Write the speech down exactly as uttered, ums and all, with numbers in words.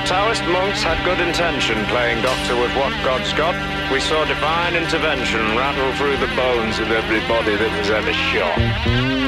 Taoist monks had good intention playing doctor with what God's got. We saw divine intervention rattle through the bones of everybody that was ever shot.